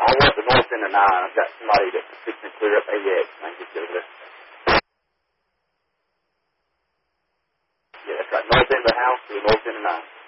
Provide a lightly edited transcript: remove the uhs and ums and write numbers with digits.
I'll work the north end of 9. I've got somebody that's fixing to clear up AX, and I can get you over there. Yeah, that's right. North end of the house to the north end of 9.